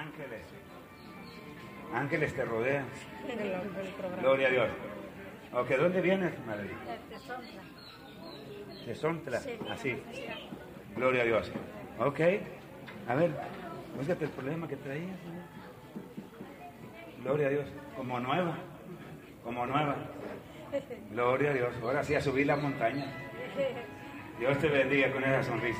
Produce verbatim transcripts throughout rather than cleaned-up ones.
ángeles. Ángeles te rodean. El, el programa. Gloria a Dios. Ok, ¿dónde vienes, madre? De Sontla. De Sontla, Sí. así. Gloria a Dios. Ok. A ver, búscate el problema que traías. ¿No? Gloria a Dios. Como nueva. Como nueva. Gloria a Dios. Ahora sí, a subir la montaña. Dios te bendiga con esa sonrisa.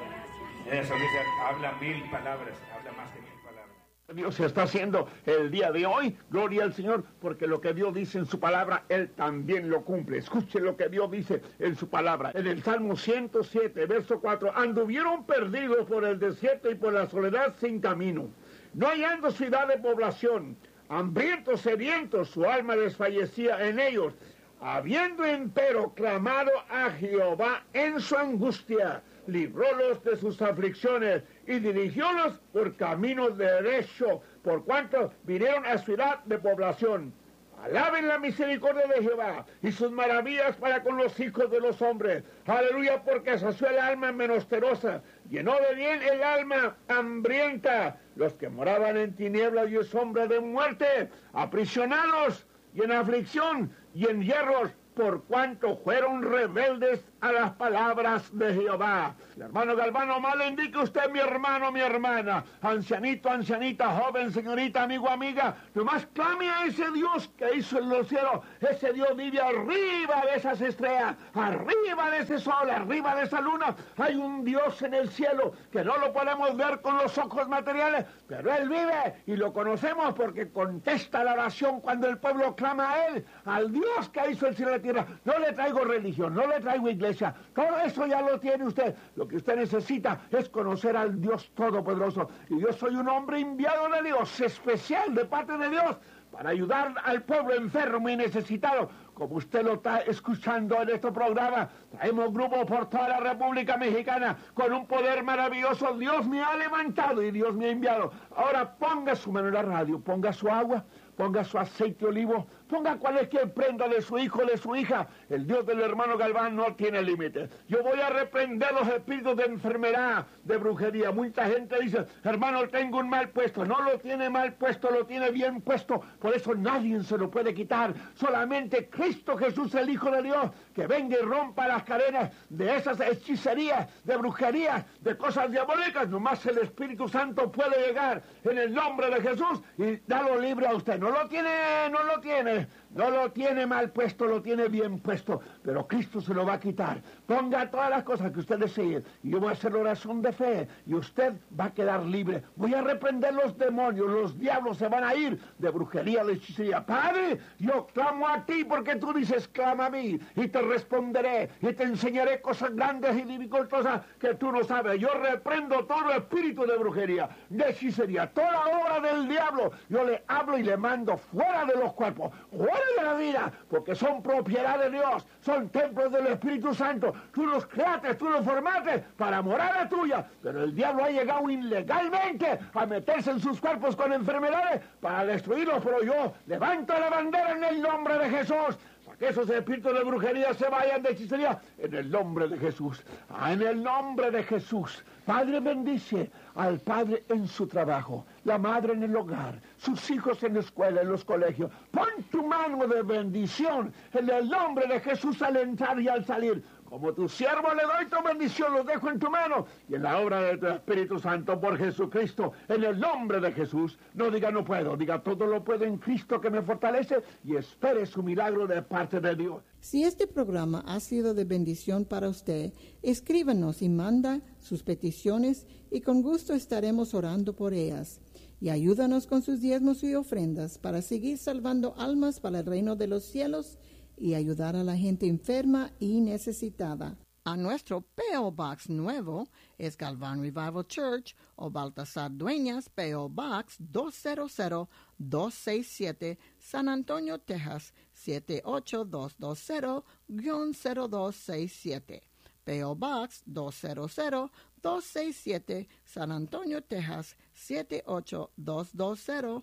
Esa sonrisa habla mil palabras. Habla más que mil palabras. Dios está haciendo el día de hoy, gloria al Señor, porque lo que Dios dice en su palabra, Él también lo cumple. Escuche lo que Dios dice en su palabra. En el Salmo ciento siete, verso cuatro, anduvieron perdidos por el desierto y por la soledad sin camino, no hallando ciudad de población, hambrientos, sedientos, su alma desfallecía en ellos, habiendo empero clamado a Jehová en su angustia, librólos de sus aflicciones y dirigiólos por caminos derechos, por cuanto vinieron a ciudad de población. Alaben la misericordia de Jehová y sus maravillas para con los hijos de los hombres. Aleluya, porque sació el alma menesterosa, llenó de bien el alma hambrienta. Los que moraban en tinieblas y sombra de muerte, aprisionados y en aflicción y en hierros, por cuanto fueron rebeldes a las palabras de Jehová. El hermano Galvano, mal le indique usted, mi hermano, mi hermana, ancianito, ancianita, joven, señorita, amigo, amiga, nomás clame a ese Dios que hizo en los cielos. Ese Dios vive arriba de esas estrellas, arriba de ese sol, arriba de esa luna. Hay un Dios en el cielo que no lo podemos ver con los ojos materiales, pero Él vive y lo conocemos porque contesta la oración cuando el pueblo clama a Él, al Dios que hizo el cielo y la tierra. No le traigo religión, no le traigo iglesia, todo eso ya lo tiene usted. Lo que usted necesita es conocer al Dios Todopoderoso. Y yo soy un hombre enviado de Dios, especial de parte de Dios, para ayudar al pueblo enfermo y necesitado. Como usted lo está escuchando en este programa, traemos grupos por toda la República Mexicana con un poder maravilloso. Dios me ha levantado y Dios me ha enviado. Ahora ponga su mano en la radio, ponga su agua, ponga su aceite olivo, ponga cualquier prenda de su hijo o de su hija. El Dios del hermano Galván no tiene límite. Yo voy a reprender los espíritus de enfermedad, de brujería. Mucha gente dice, hermano, tengo un mal puesto. No lo tiene mal puesto, lo tiene bien puesto. Por eso nadie se lo puede quitar. Solamente Cristo Jesús, el Hijo de Dios, que venga y rompa las cadenas de esas hechicerías, de brujerías, de cosas diabólicas. Nomás el Espíritu Santo puede llegar en el nombre de Jesús y darlo libre a usted. No lo tiene, no lo tiene, no lo tiene mal puesto, lo tiene bien puesto, pero Cristo se lo va a quitar. Ponga todas las cosas que usted desee y yo voy a hacer la oración de fe y usted va a quedar libre. Voy a reprender los demonios, los diablos se van a ir de brujería, de hechicería. Padre, yo clamo a ti porque tú dices, clama a mí y te responderé y te enseñaré cosas grandes y dificultosas que tú no sabes. Yo reprendo todo espíritu de brujería, de hechicería, toda obra del diablo. Yo le hablo y le mando fuera de los cuerpos, fuera de la vida, porque son propiedad de Dios, son templos del Espíritu Santo. Tú los creaste, tú los formaste para morada tuya, pero el diablo ha llegado ilegalmente a meterse en sus cuerpos con enfermedades para destruirlos. Pero yo levanto la bandera en el nombre de Jesús, para que esos espíritus de brujería se vayan, de hechicería, en el nombre de Jesús. Ah, en el nombre de Jesús. Padre, bendice al padre en su trabajo, la madre en el hogar, sus hijos en la escuela, en los colegios. Pon tu mano de bendición en el nombre de Jesús al entrar y al salir. Como tu siervo le doy tu bendición, los dejo en tu mano y en la obra de tu Espíritu Santo por Jesucristo, en el nombre de Jesús. No diga no puedo, diga todo lo puedo en Cristo que me fortalece y espere su milagro de parte de Dios. Si este programa ha sido de bendición para usted, escríbanos y manda sus peticiones y con gusto estaremos orando por ellas. Y ayúdanos con sus diezmos y ofrendas para seguir salvando almas para el reino de los cielos y ayudar a la gente enferma y necesitada. A nuestro P O Box nuevo es Galván Revival Church o Baltasar Dueñas, P O Box dos cero cero dos seis siete, San Antonio, Texas siete ocho dos dos cero, cero dos seis siete. P O Box dos cero cero dos seis siete, San Antonio, Texas siete ocho dos dos cero,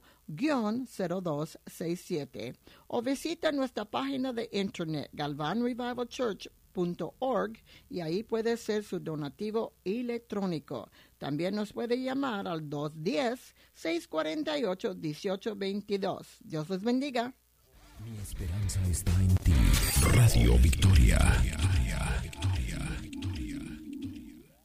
cero dos seis siete. O visita nuestra página de internet galvan revival church punto org y ahí puede ser su donativo electrónico. También nos puede llamar al dos uno cero, seis cuatro ocho, uno ocho dos dos. Dios les bendiga. Mi esperanza está en ti. Radio Victoria.